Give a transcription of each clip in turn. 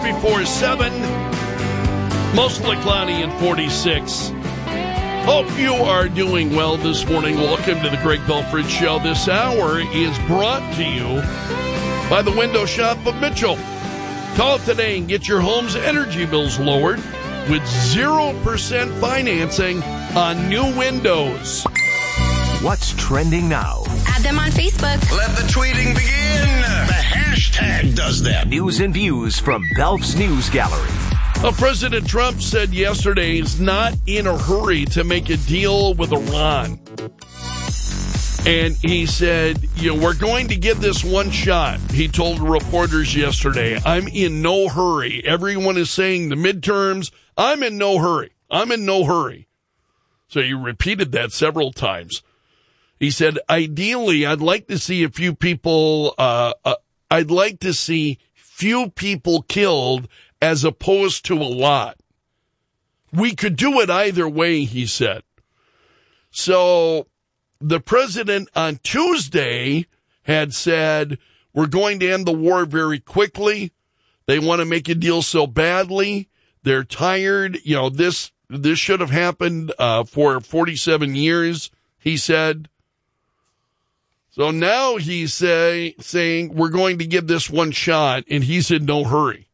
before 7. Mostly cloudy and 46. Hope you are doing well this morning. Welcome to the Greg Belford Show. This hour is brought to you by the Window Shop of Mitchell. Call today and get your home's energy bills lowered with 0% financing on new windows. What's trending now? Add them on Facebook. Let the tweeting begin. The hashtag does that. News and views from Belf's News Gallery. President Trump said yesterday he's not in a hurry to make a deal with Iran. And he said, we're going to give this one shot. He told reporters yesterday, I'm in no hurry. Everyone is saying the midterms. I'm in no hurry. I'm in no hurry. So he repeated that several times. He said, ideally, I'd like to see a few people, I'd like to see few people killed as opposed to a lot. We could do it either way, he said. So the president on Tuesday had said, we're going to end the war very quickly. They want to make a deal so badly. They're tired. This should have happened for 47 years, he said. So now he's saying we're going to give this one shot, and he's in no hurry.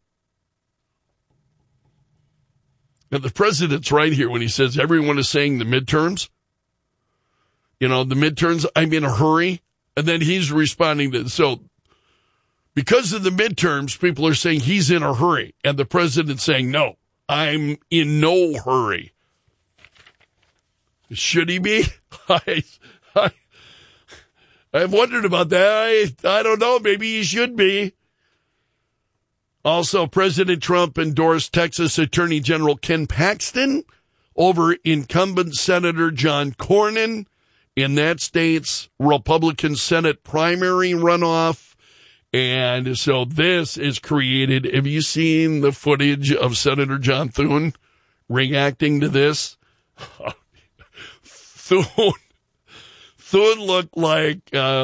And the president's right here when he says everyone is saying the midterms. The midterms, I'm in a hurry. And then he's responding to, so because of the midterms, people are saying he's in a hurry. And the president's saying, no, I'm in no hurry. Should he be? I've wondered about that. I don't know. Maybe he should be. Also, President Trump endorsed Texas Attorney General Ken Paxton over incumbent Senator John Cornyn in that state's Republican Senate primary runoff. And so this is created. Have you seen the footage of Senator John Thune reacting to this? Thune looked like,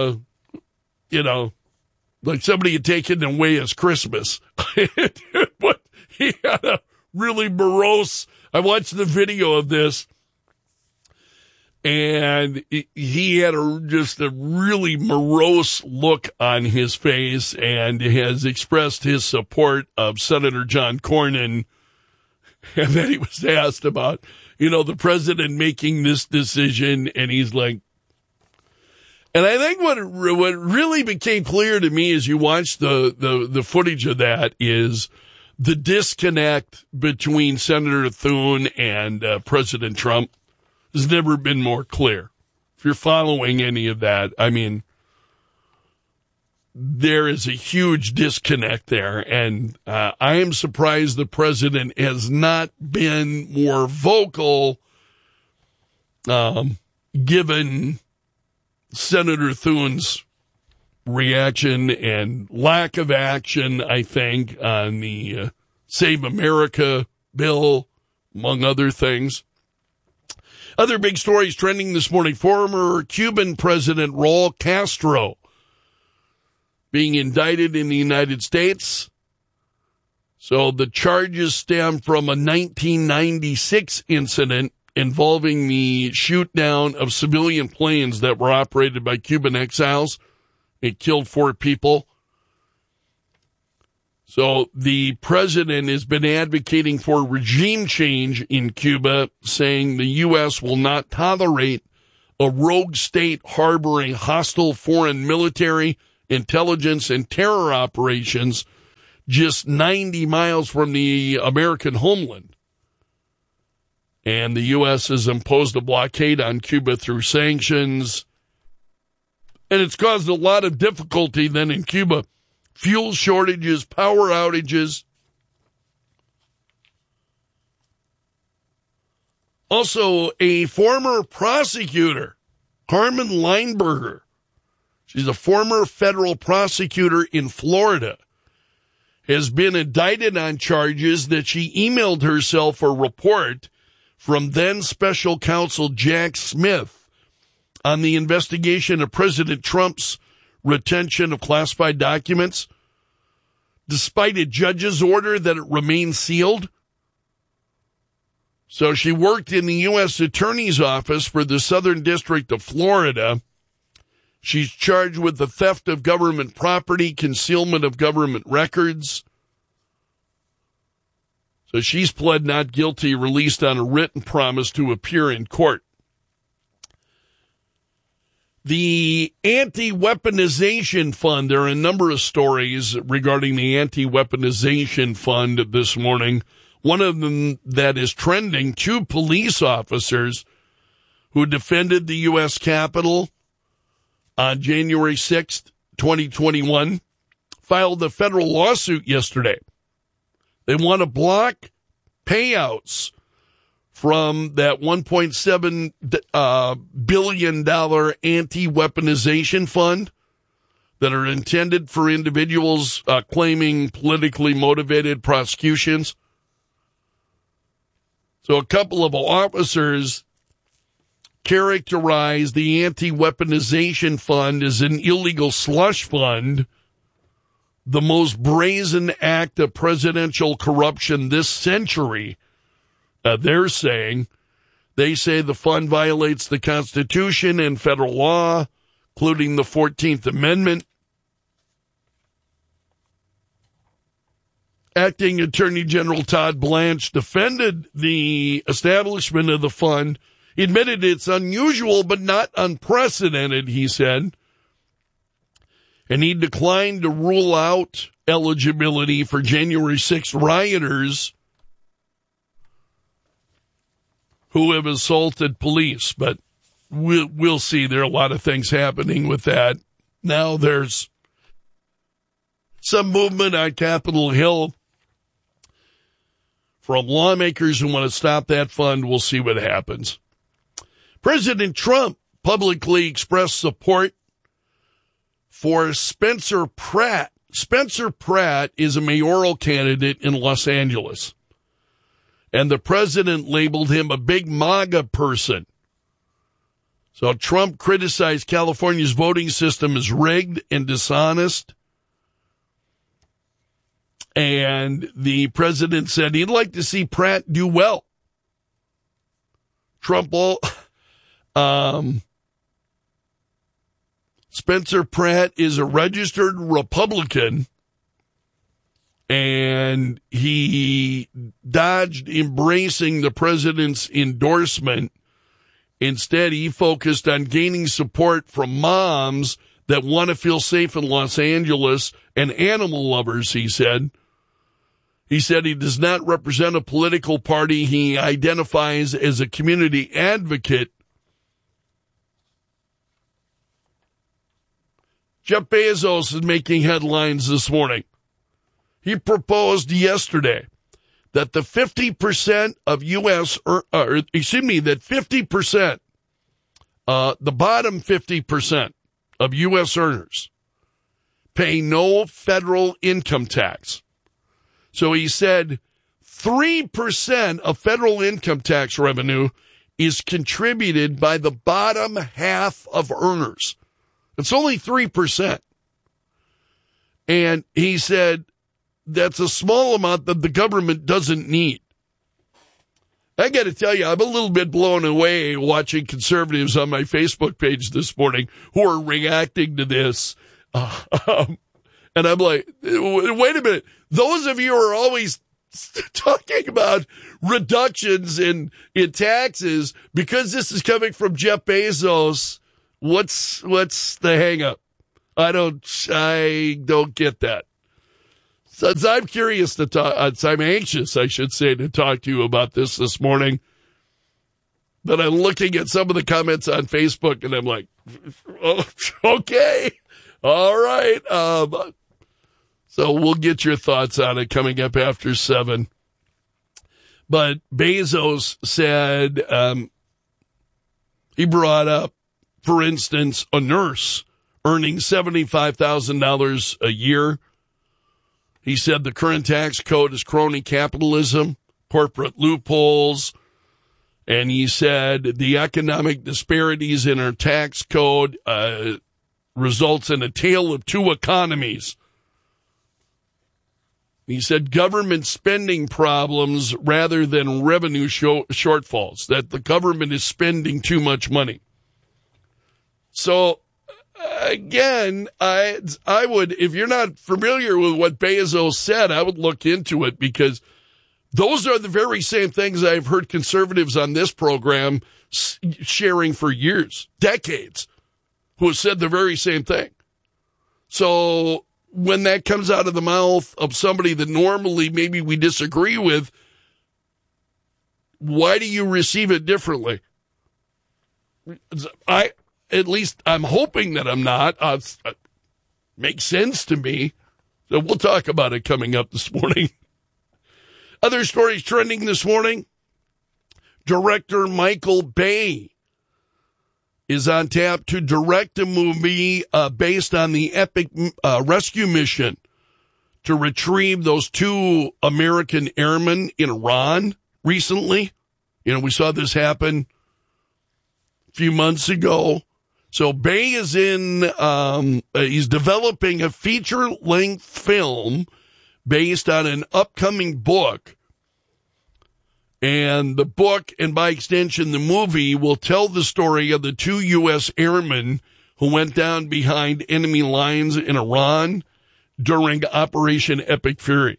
like somebody had taken away his Christmas. But he had a really morose, I watched the video of this, and he had just a really morose look on his face and has expressed his support of Senator John Cornyn. And then he was asked about, the president making this decision, and he's like, and I think what really became clear to me as you watch the footage of that is the disconnect between Senator Thune and President Trump has never been more clear. If you're following any of that, I mean, there is a huge disconnect there. And I am surprised the president has not been more vocal, given Senator Thune's reaction and lack of action, I think, on the Save America bill, among other things. Other big stories trending this morning. Former Cuban President Raul Castro being indicted in the United States. So the charges stem from a 1996 incident involving the shoot down of civilian planes that were operated by Cuban exiles. It killed 4 people. So the president has been advocating for regime change in Cuba, saying the U.S. will not tolerate a rogue state harboring hostile foreign military, intelligence, and terror operations just 90 miles from the American homeland. And the U.S. has imposed a blockade on Cuba through sanctions. And it's caused a lot of difficulty then in Cuba. Fuel shortages, power outages. Also, a former prosecutor, Carmen Lineberger, she's a former federal prosecutor in Florida, has been indicted on charges that she emailed herself a report from then special counsel Jack Smith on the investigation of President Trump's retention of classified documents. despite a judge's order that it remain sealed. So she worked in the U.S. Attorney's Office for the Southern District of Florida. She's charged with the theft of government property, concealment of government records. So she's pled not guilty, released on a written promise to appear in court. The Anti-Weaponization Fund, there are a number of stories regarding the Anti-Weaponization Fund this morning. One of them that is trending, 2 police officers who defended the U.S. Capitol on January 6th, 2021, filed a federal lawsuit yesterday. They want to block payouts from that $1.7 billion anti-weaponization fund that are intended for individuals claiming politically motivated prosecutions. So a couple of officers characterized the anti-weaponization fund as an illegal slush fund, the most brazen act of presidential corruption this century. They say the fund violates the Constitution and federal law, including the 14th Amendment. Acting Attorney General Todd Blanche defended the establishment of the fund. He admitted it's unusual but not unprecedented, he said. And he declined to rule out eligibility for January 6th rioters who have assaulted police. But we'll see. There are a lot of things happening with that. Now there's some movement on Capitol Hill from lawmakers who want to stop that fund. We'll see what happens. President Trump publicly expressed support for Spencer Pratt. Spencer Pratt is a mayoral candidate in Los Angeles, and the president labeled him a big MAGA person. So Trump criticized California's voting system as rigged and dishonest. And the president said he'd like to see Pratt do well. Spencer Pratt is a registered Republican, and he dodged embracing the president's endorsement. Instead, he focused on gaining support from moms that want to feel safe in Los Angeles and animal lovers, he said. He said he does not represent a political party. He identifies as a community advocate. Jeff Bezos is making headlines this morning. He proposed yesterday that the 50% of that 50%, the bottom 50% of U.S. earners pay no federal income tax. So he said 3% of federal income tax revenue is contributed by the bottom half of earners. It's only 3%. And he said that's a small amount that the government doesn't need. I got to tell you, I'm a little bit blown away watching conservatives on my Facebook page this morning who are reacting to this. And I'm like, wait a minute. Those of you who are always talking about reductions in taxes, because this is coming from Jeff Bezos, what's the hang up? I don't get that. So I'm curious to talk, I'm anxious, I should say, to talk to you about this morning. But I'm looking at some of the comments on Facebook and I'm like, oh, okay, all right. So we'll get your thoughts on it coming up after 7. But Bezos said he brought up, for instance, a nurse earning $75,000 a year. He said the current tax code is crony capitalism, corporate loopholes, and he said the economic disparities in our tax code results in a tale of two economies. He said government spending problems rather than revenue shortfalls, that the government is spending too much money. So, again, I would, if you're not familiar with what Bezos said, I would look into it, because those are the very same things I've heard conservatives on this program sharing for years, decades, who have said the very same thing. So when that comes out of the mouth of somebody that normally maybe we disagree with, why do you receive it differently? At least I'm hoping that I'm not. It makes sense to me. So we'll talk about it coming up this morning. Other stories trending this morning. Director Michael Bay is on tap to direct a movie based on the epic rescue mission to retrieve those 2 American airmen in Iran recently. You know, we saw this happen a few months ago. So Bay is he's developing a feature-length film based on an upcoming book. And the book, and by extension the movie, will tell the story of the 2 U.S. airmen who went down behind enemy lines in Iran during Operation Epic Fury.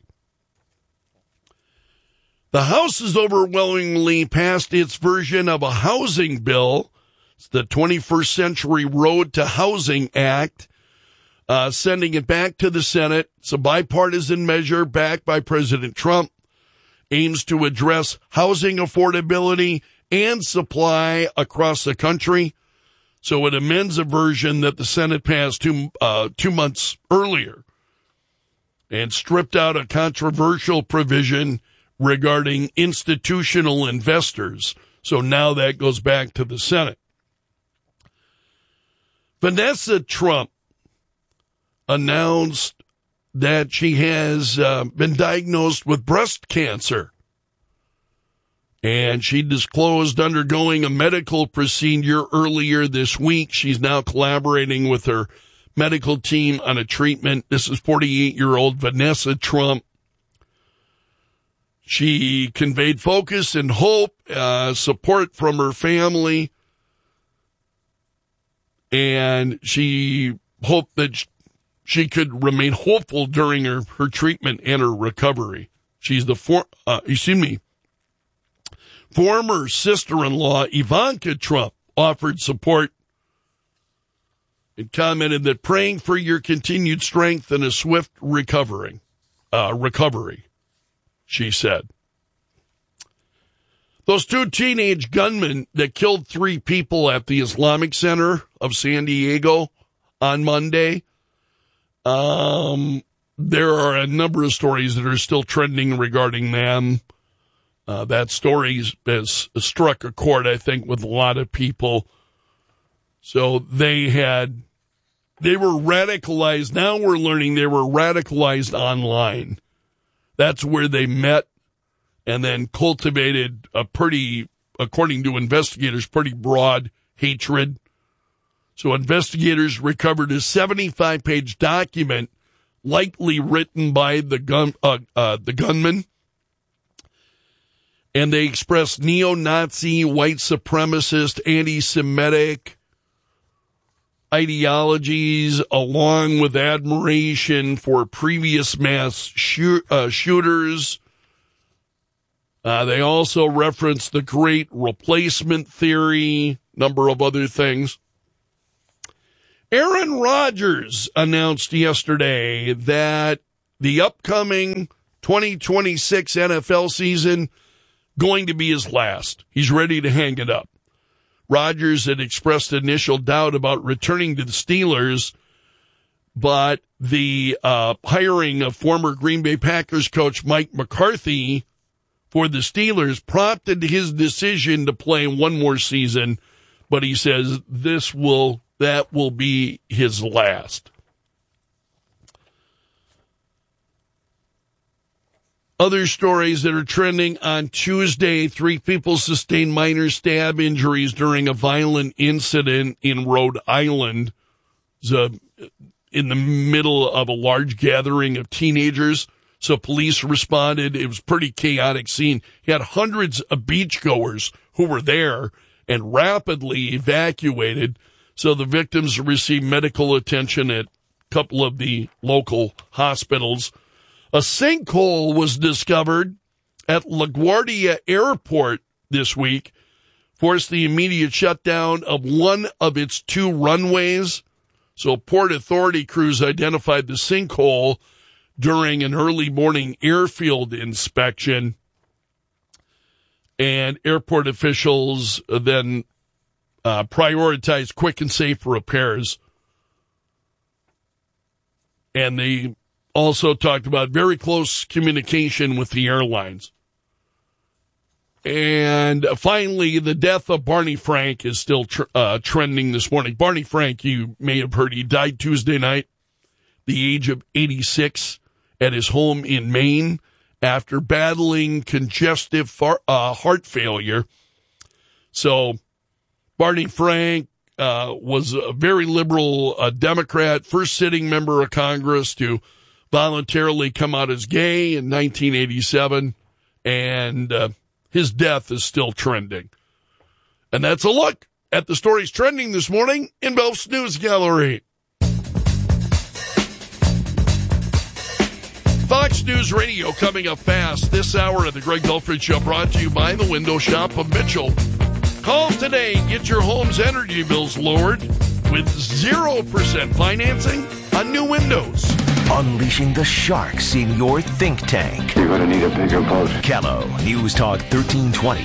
The House has overwhelmingly passed its version of a housing bill. It's the 21st Century Road to Housing Act, sending it back to the Senate. It's a bipartisan measure backed by President Trump. Aims to address housing affordability and supply across the country. So it amends a version that the Senate passed 2 months earlier and stripped out a controversial provision regarding institutional investors. So now that goes back to the Senate. Vanessa Trump announced that she has been diagnosed with breast cancer. And she disclosed undergoing a medical procedure earlier this week. She's now collaborating with her medical team on a treatment. This is 48-year-old Vanessa Trump. She conveyed focus and hope, support from her family. And she hoped that she could remain hopeful during her treatment and her recovery. She's the former sister-in-law Ivanka Trump offered support and commented that praying for your continued strength and a swift recovery, she said. Those 2 teenage gunmen that killed 3 people at the Islamic Center of San Diego on Monday, there are a number of stories that are still trending regarding them. That story has struck a chord, I think, with a lot of people. So they were radicalized. Now we're learning they were radicalized online. That's where they met and then cultivated a pretty, according to investigators, pretty broad hatred. So investigators recovered a 75-page document likely written by the gunman. And they expressed neo-Nazi, white supremacist, anti-Semitic ideologies, along with admiration for previous mass shooters. They also referenced the Great Replacement Theory, number of other things. Aaron Rodgers announced yesterday that the upcoming 2026 NFL season going to be his last. He's ready to hang it up. Rodgers had expressed initial doubt about returning to the Steelers, but the hiring of former Green Bay Packers coach Mike McCarthy for the Steelers prompted his decision to play one more season, but he says that will be his last. Other stories that are trending on Tuesday, 3 people sustained minor stab injuries during a violent incident in Rhode Island. It was in the middle of a large gathering of teenagers. So police responded. It was a pretty chaotic scene. He had hundreds of beachgoers who were there and rapidly evacuated. So the victims received medical attention at a couple of the local hospitals. A sinkhole was discovered at LaGuardia Airport this week, forced the immediate shutdown of one of its 2 runways. So Port Authority crews identified the sinkhole during an early morning airfield inspection. And airport officials then prioritized quick and safe repairs. And they also talked about very close communication with the airlines. And finally, the death of Barney Frank is still trending this morning. Barney Frank, you may have heard, he died Tuesday night, the age of 86, at his home in Maine after battling congestive heart failure. So Barney Frank was a very liberal Democrat, first sitting member of Congress to voluntarily come out as gay in 1987, and his death is still trending. And that's a look at the stories trending this morning in Belf's News Gallery. Fox News Radio coming up fast this hour of the Greg Belford Show, brought to you by the Window Shop of Mitchell. Call today and get your home's energy bills lowered with 0% financing on new windows. Unleashing the sharks in your think tank. You're going to need a bigger boat. Kello News Talk 1320,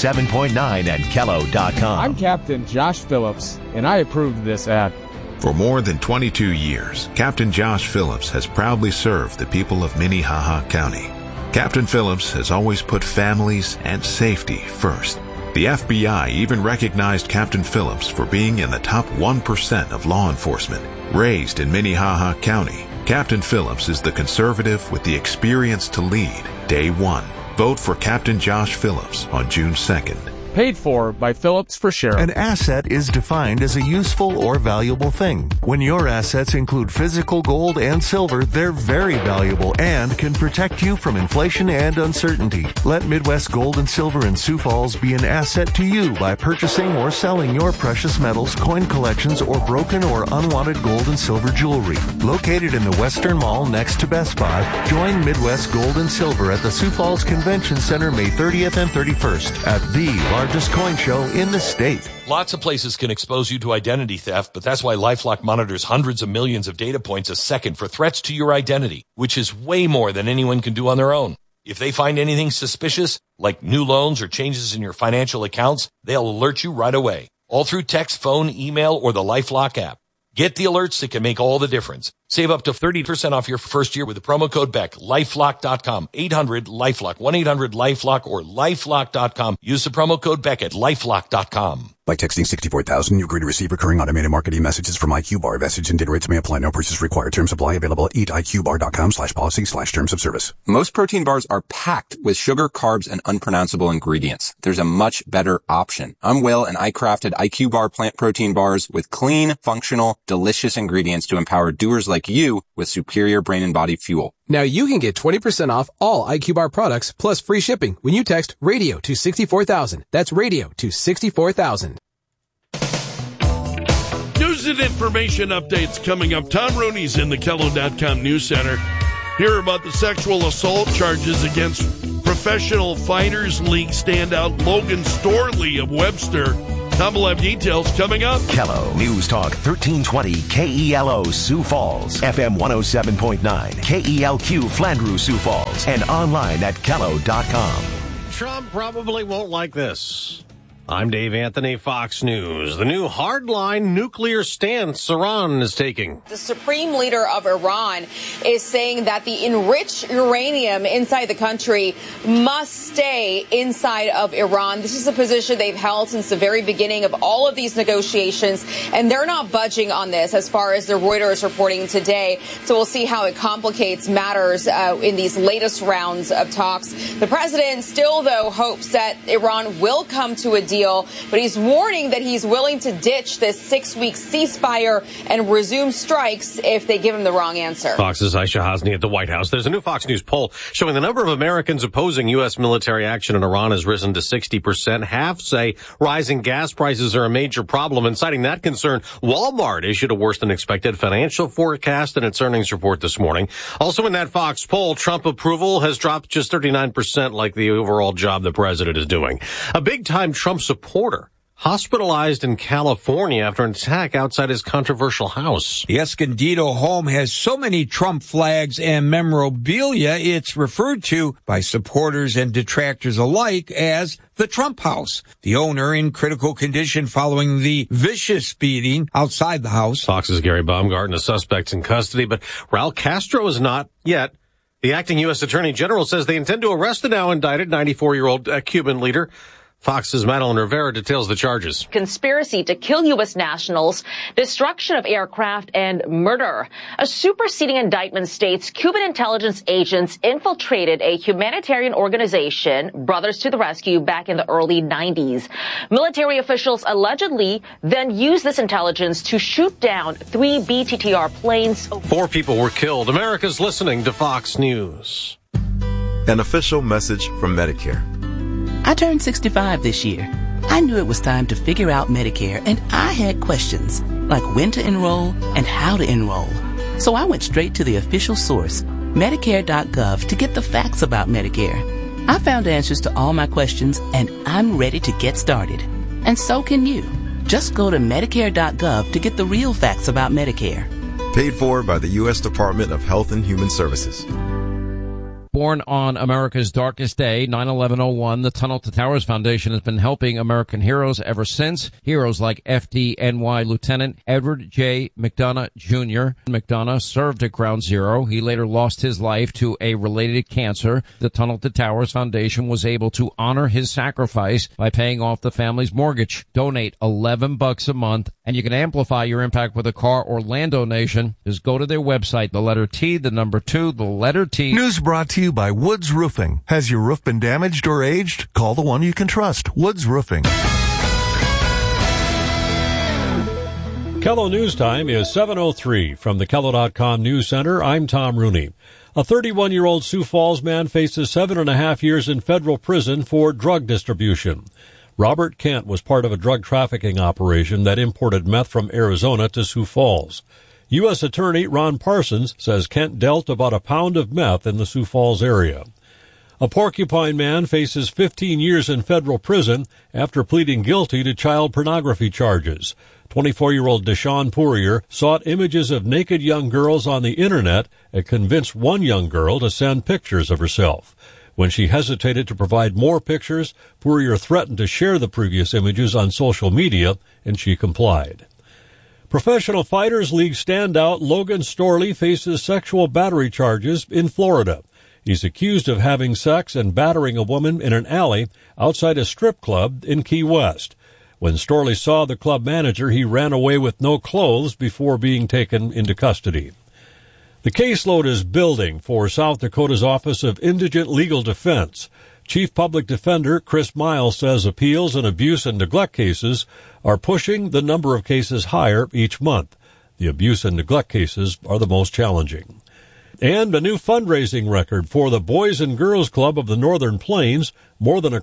107.9 and Kello.com. I'm Captain Josh Phillips, and I approve of this ad. For more than 22 years, Captain Josh Phillips has proudly served the people of Minnehaha County. Captain Phillips has always put families and safety first. The FBI even recognized Captain Phillips for being in the top 1% of law enforcement. Raised in Minnehaha County, Captain Phillips is the conservative with the experience to lead day one. Vote for Captain Josh Phillips on June 2nd. Paid for by Phillips for Sheriff. An asset is defined as a useful or valuable thing. When your assets include physical gold and silver, they're very valuable and can protect you from inflation and uncertainty. Let Midwest Gold and Silver in Sioux Falls be an asset to you by purchasing or selling your precious metals, coin collections, or broken or unwanted gold and silver jewelry. Located in the Western Mall next to Best Buy, join Midwest Gold and Silver at the Sioux Falls Convention Center May 30th and 31st at the largest coin show in the state. Lots of places can expose you to identity theft, but that's why LifeLock monitors hundreds of millions of data points a second for threats to your identity, which is way more than anyone can do on their own. If they find anything suspicious, like new loans or changes in your financial accounts, they'll alert you right away, all through text, phone, email, or the LifeLock app. Get the alerts that can make all the difference. Save up to 30% off your first year with the promo code BECK. LifeLock.com. 800-LifeLock. 1-800-LifeLock or LifeLock.com. Use the promo code BECK at LifeLock.com. By texting 64,000, you agree to receive recurring automated marketing messages from IQ Bar. Message and data rates may apply. No purchase required. Terms apply. Available at eatiqbar.com/policy/terms of service. Most protein bars are packed with sugar, carbs, and unpronounceable ingredients. There's a much better option. I'm Will, and I crafted IQ Bar plant protein bars with clean, functional, delicious ingredients to empower doers like you with superior brain and body fuel. Now you can get 20% off all IQ Bar products plus free shipping when you text radio to 64,000. That's radio to 64,000. News and information updates coming up. Tom Rooney's in the Kello.com News Center. Hear about the sexual assault charges against Professional Fighters League standout Logan Storley of Webster. Tom will have details coming up. Kello News Talk 1320 KELO Sioux Falls, FM 107.9, KELQ Flandreau Sioux Falls, and online at Kello.com. Trump probably won't like this. I'm Dave Anthony, Fox News. The new hardline nuclear stance Iran is taking. The supreme leader of Iran is saying that the enriched uranium inside the country must stay inside of Iran. This is a position they've held since the very beginning of all of these negotiations, and they're not budging on this as far as the Reuters reporting today. So we'll see how it complicates matters in these latest rounds of talks. The president still, though, hopes that Iran will come to a deal deal, but he's warning that he's willing to ditch this 6-week ceasefire and resume strikes if they give him the wrong answer. Fox's Aisha Hasni at the White House. There's a new Fox News poll showing the number of Americans opposing U.S. military action in Iran has risen to 60%. Half say rising gas prices are a major problem, and citing that concern, Walmart issued a worse than expected financial forecast in its earnings report this morning. Also in that Fox poll, Trump approval has dropped just 39%, like the overall job the president is doing. A big-time Trump supporter hospitalized in California after an attack outside his controversial house. The Escondido home has so many Trump flags and memorabilia, it's referred to by supporters and detractors alike as the Trump house. The owner in critical condition following the vicious beating outside the house. Fox's Gary Baumgarten, the suspect's in custody, but Raul Castro is not yet. The acting U.S. Attorney General says they intend to arrest the now indicted 94-year-old Cuban leader. Fox's Madeline Rivera details the charges. Conspiracy to kill U.S. nationals, destruction of aircraft, and murder. A superseding indictment states Cuban intelligence agents infiltrated a humanitarian organization, Brothers to the Rescue, back in the early 90s. Military officials allegedly then used this intelligence to shoot down 3 BTTR planes. 4 people were killed. America's listening to Fox News. An official message from Medicare. I turned 65 this year. I knew it was time to figure out Medicare, and I had questions, like when to enroll and how to enroll. So I went straight to the official source, Medicare.gov, to get the facts about Medicare. I found answers to all my questions, and I'm ready to get started. And so can you. Just go to Medicare.gov to get the real facts about Medicare. Paid for by the U.S. Department of Health and Human Services. Born on America's darkest day, 9/11/01, the Tunnel to Towers Foundation has been helping American heroes ever since. Heroes like FDNY Lieutenant Edward J. McDonough Jr. McDonough served at Ground Zero. He later lost his life to a related cancer. The Tunnel to Towers Foundation was able to honor his sacrifice by paying off the family's mortgage. Donate $11 a month, and you can amplify your impact with a car or land donation. Just go to their website, the letter T, the number 2, the letter T. News brought to you by Woods Roofing. Has your roof been damaged or aged? Call the one you can trust, Woods Roofing. KELO News Time is 7:03. From the KELO.com News Center, I'm Tom Rooney. A 31-year-old Sioux Falls man faces 7.5 years in federal prison for drug distribution. Robert Kent was part of a drug trafficking operation that imported meth from Arizona to Sioux Falls. U.S. Attorney Ron Parsons says Kent dealt about a pound of meth in the Sioux Falls area. A Porcupine man faces 15 years in federal prison after pleading guilty to child pornography charges. 24-year-old Deshaun Poirier sought images of naked young girls on the Internet and convinced one young girl to send pictures of herself. When she hesitated to provide more pictures, Poirier threatened to share the previous images on social media, and she complied. Professional Fighters League standout Logan Storley faces sexual battery charges in Florida. He's accused of having sex and battering a woman in an alley outside a strip club in Key West. When Storley saw the club manager, he ran away with no clothes before being taken into custody. The caseload is building for South Dakota's Office of Indigent Legal Defense. Chief Public Defender Chris Miles says appeals and abuse and neglect cases are pushing the number of cases higher each month. The abuse and neglect cases are the most challenging. And a new fundraising record for the Boys and Girls Club of the Northern Plains, more than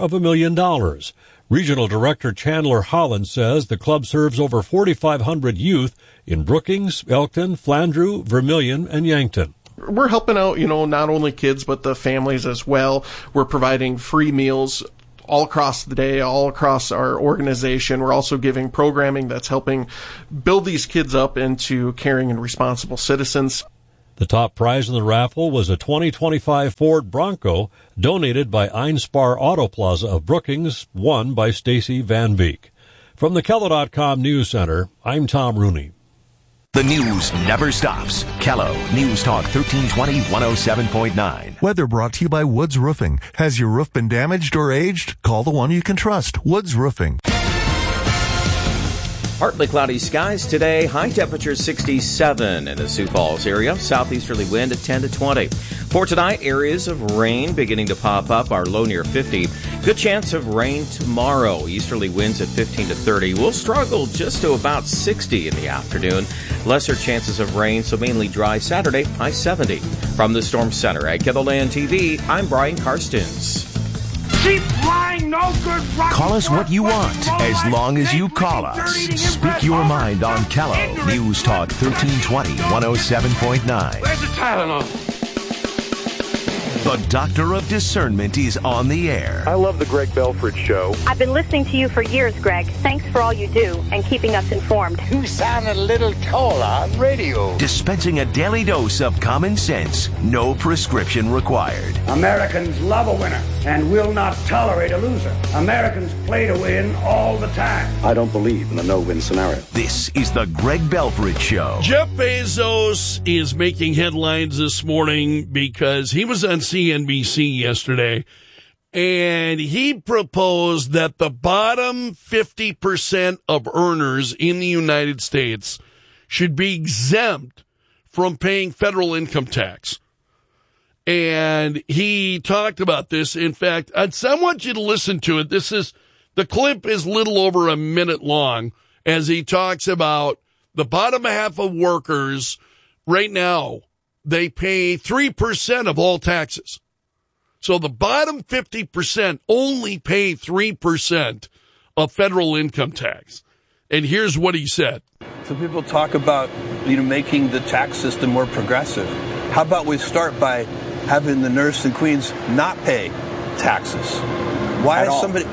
$250,000. Regional Director Chandler Holland says the club serves over 4,500 youth in Brookings, Elkton, Flandreau, Vermilion, and Yankton. We're helping out, not only kids, but the families as well. We're providing free meals all across the day, all across our organization. We're also giving programming that's helping build these kids up into caring and responsible citizens. The top prize in the raffle was a 2025 Ford Bronco donated by Einspar Auto Plaza of Brookings, won by Stacy Van Beek. From the KELO.com News Center, I'm Tom Rooney. The news never stops. KELO News Talk 1320 107.9. Weather brought to you by Woods Roofing. Has your roof been damaged or aged? Call the one you can trust, Woods Roofing. Partly cloudy skies today. High temperature 67 in the Sioux Falls area. Southeasterly wind at 10 to 20. For tonight, areas of rain beginning to pop up. Our low near 50. Good chance of rain tomorrow. Easterly winds at 15 to 30. We'll struggle just to about 60 in the afternoon. Lesser chances of rain, so mainly dry Saturday. High 70. From the Storm Center at KELOLAND TV, I'm Brian Karstens. Keep flying, no good rock. Call us what you want, as long as you call us. Speak your mind on Kello. News Talk 1320, 107.9. Where's the Tylenol? The Doctor of Discernment is on the air. I love the Greg Belford Show. I've been listening to you for years, Greg. Thanks for all you do and keeping us informed. You sound a little taller on radio. Dispensing a daily dose of common sense, no prescription required. Americans love a winner and will not tolerate a loser. Americans play to win all the time. I don't believe in a no-win scenario. This is the Greg Belford Show. Jeff Bezos is making headlines this morning because he was on CNBC yesterday, and he proposed that the bottom 50% of earners in the United States should be exempt from paying federal income tax. And he talked about this. In fact, I want you to listen to it. The clip is little over a minute long as he talks about the bottom half of workers right now. They pay 3% of all taxes. So the bottom 50% only pay 3% of federal income tax. And here's what he said. So people talk about, making the tax system more progressive. How about we start by having the nurse in Queens not pay taxes? Why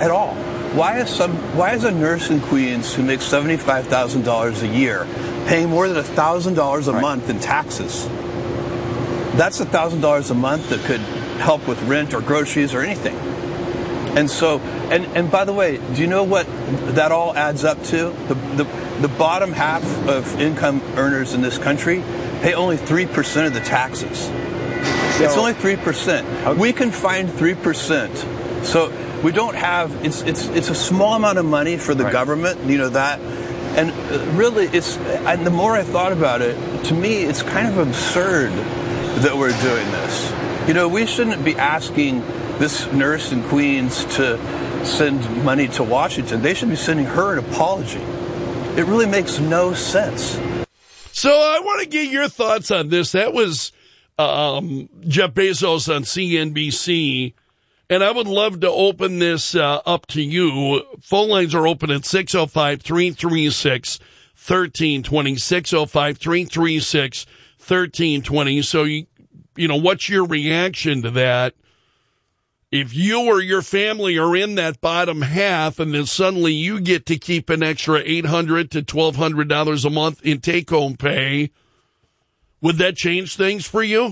is a nurse in Queens who makes $75,000 a year paying more than $1,000 a month in taxes? That's $1,000 a month that could help with rent or groceries or anything. And so, and by the way, do you know what that all adds up to? The bottom half of income earners in this country pay only 3% of the taxes. It's only 3%. We can find 3%. So we don't have, it's a small amount of money for the government, that. And really, and the more I thought about it, to me, it's kind of absurd that we're doing this. We shouldn't be asking this nurse in Queens to send money to Washington. They should be sending her an apology. It really makes no sense. So I want to get your thoughts on this. That was Jeff Bezos on CNBC, and I would love to open this up to you. Phone lines are open at 605-336-1320, 605-336-1320. So, what's your reaction to that? If you or your family are in that bottom half and then suddenly you get to keep an extra $800 to $1,200 a month in take-home pay, would that change things for you?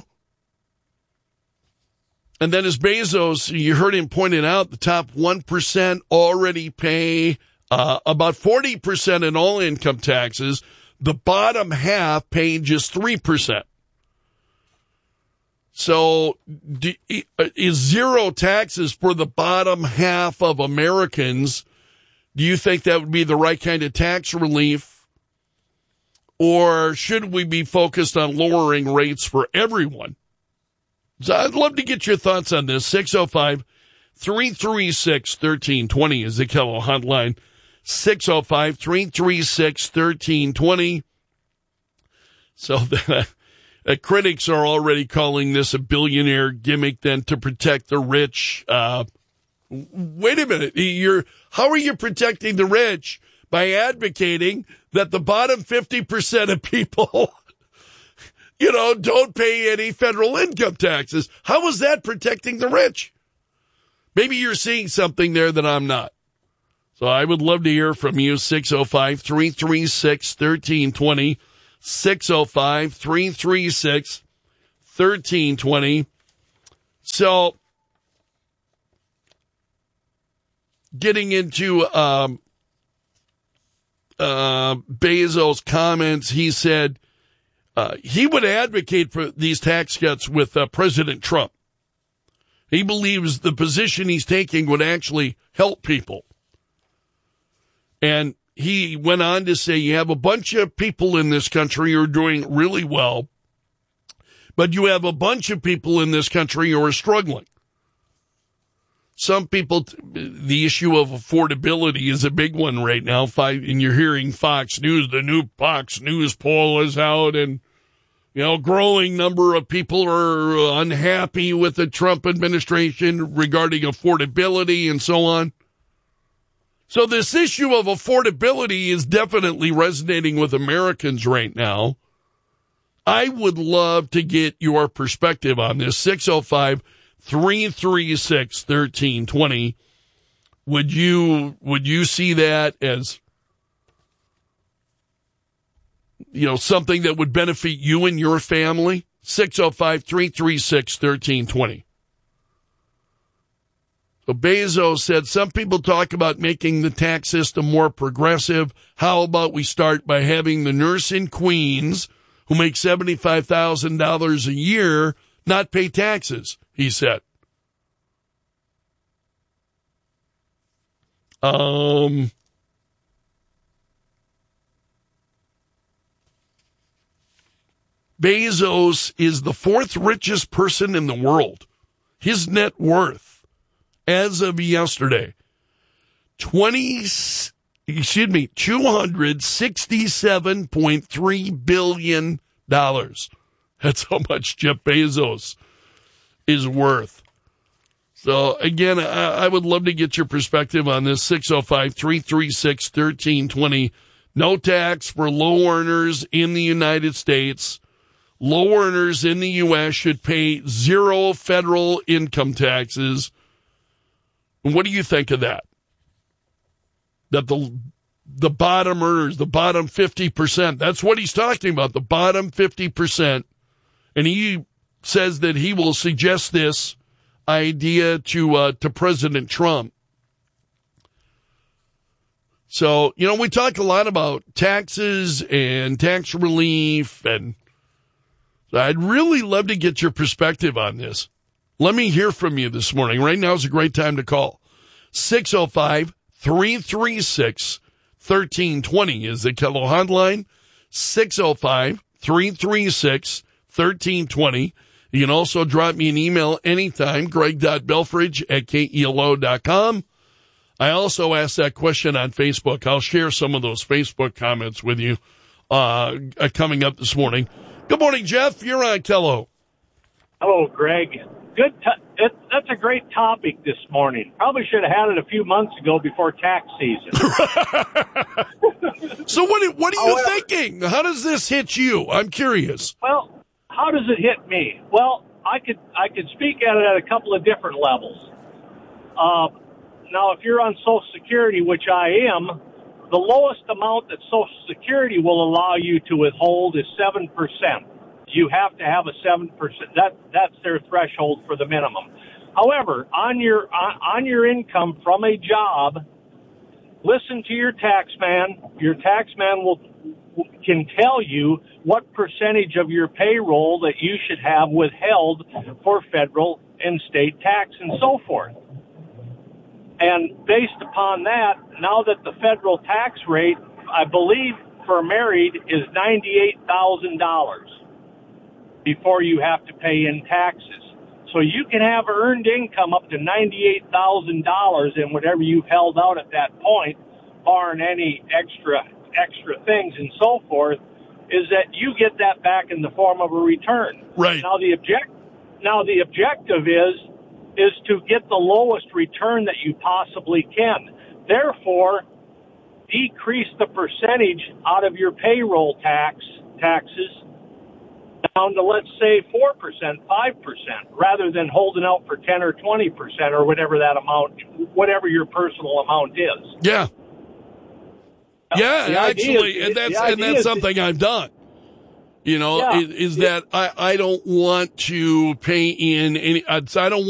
And then as Bezos, you heard him pointing out, the top 1% already pay about 40% in all income taxes. The bottom half paying just 3%. So is zero taxes for the bottom half of Americans? Do you think that would be the right kind of tax relief? Or should we be focused on lowering rates for everyone? So I'd love to get your thoughts on this. 605-336-1320 is the Kello hotline. 605-336-1320. So critics are already calling this a billionaire gimmick then to protect the rich. Wait a minute. How are you protecting the rich? By advocating that the bottom 50% of people, don't pay any federal income taxes. How is that protecting the rich? Maybe you're seeing something there that I'm not. So I would love to hear from you. 605-336-1320. 605-336-1320. So getting into Bezos' comments, he said he would advocate for these tax cuts with President Trump. He believes the position he's taking would actually help people. And he went on to say you have a bunch of people in this country who are doing really well, but you have a bunch of people in this country who are struggling. Some people, the issue of affordability is a big one right now. And you're hearing Fox News, the new Fox News poll is out, and, growing number of people are unhappy with the Trump administration regarding affordability and so on. So this issue of affordability is definitely resonating with Americans right now. I would love to get your perspective on this. 605-336-1320. Would you see that as, something that would benefit you and your family? 605-336-1320. So Bezos said, some people talk about making the tax system more progressive. How about we start by having the nurse in Queens who makes $75,000 a year not pay taxes, he said. Bezos is the fourth richest person in the world. His net worth, as of yesterday, $267.3 billion. That's how much Jeff Bezos is worth. So, again, I would love to get your perspective on this. 605-336-1320. No tax for low earners in the United States. Low earners in the U.S. should pay zero federal income taxes. What do you think of that? That the bottom earners, the bottom 50%, that's what he's talking about, the bottom 50%. And he says that he will suggest this idea to President Trump. So, we talk a lot about taxes and tax relief, and I'd really love to get your perspective on this. Let me hear from you this morning. Right now is a great time to call. 605-336-1320 is the Kello hotline. 605-336-1320. You can also drop me an email anytime, greg.belfridge@kelo.com. I also asked that question on Facebook. I'll share some of those Facebook comments with you coming up this morning. Good morning, Jeff. You're on Kello. Hello, Greg. Good. That's a great topic this morning. Probably should have had it a few months ago before tax season. So what are you thinking? How does this hit you? I'm curious. Well, how does it hit me? Well, I could speak at it at a couple of different levels. Now, if you're on Social Security, which I am, the lowest amount that Social Security will allow you to withhold is 7%. You have to have a 7%. That's their threshold for the minimum. However, on your income from a job, listen to your tax man. Your tax man can tell you what percentage of your payroll that you should have withheld for federal and state tax and so forth. And based upon that, now that the federal tax rate, I believe for married, is $98,000 before you have to pay in taxes. So you can have earned income up to $98,000 in whatever you've held out at that point, barring any extra things and so forth, is that you get that back in the form of a return. Right. Now the objective is to get the lowest return that you possibly can. Therefore, decrease the percentage out of your payroll taxes down to, let's say, 4%, 5%, rather than holding out for 10 or 20% or whatever that amount, whatever your personal amount is. Yeah. Yeah, actually, and that's something I've done. That I don't want to pay in any, I don't